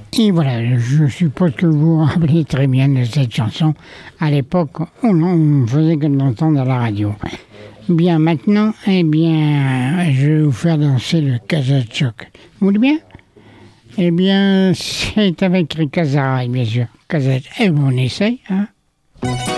Et voilà, je suppose que vous vous rappelez très bien de cette chanson. À l'époque, on faisait que de l'entendre à la radio. Bien, maintenant, eh bien, je vais vous faire danser le Kazachok. Vous voulez bien? Eh bien, c'est avec Rika Zaraï, bien sûr. On essaye, hein?